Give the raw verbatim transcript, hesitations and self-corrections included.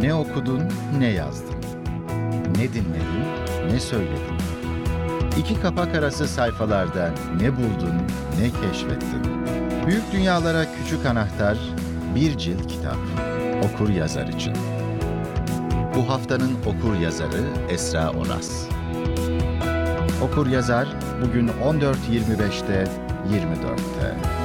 Ne okudun, ne yazdın. Ne dinledin, ne söyledin. İki kapak arası sayfalarda ne buldun, ne keşfettin. Büyük dünyalara küçük anahtar, bir cilt kitap. Okur yazar için. Bu haftanın okur yazarı Esra Oras. Okur yazar bugün on dört yirmi beşte yirmi dörtte.